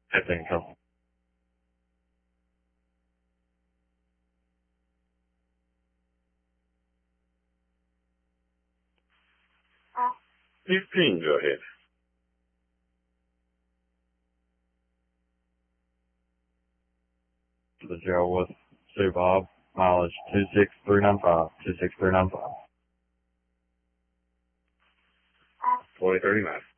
15 trouble. Go ahead. The Geraldworth Sue Bob, mileage 26395, 26395. 2039.